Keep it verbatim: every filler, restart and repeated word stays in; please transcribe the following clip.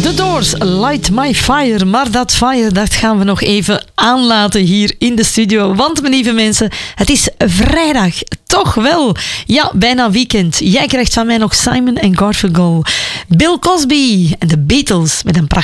The Doors, Light My Fire. Maar dat fire, dat gaan we nog even aanlaten hier in de studio. Want, mijn lieve mensen, het is vrijdag. Toch wel. Ja, bijna weekend. Jij krijgt van mij nog Simon en Garfunkel. Bill Cosby en de Beatles met een prachtig